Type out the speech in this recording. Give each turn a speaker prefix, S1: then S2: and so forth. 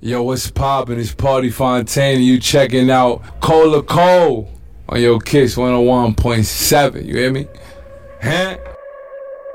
S1: Yo, what's poppin'? It's Party Fontaine. You checking out Cola Cole on your Kiss 101.7. You hear me? Huh?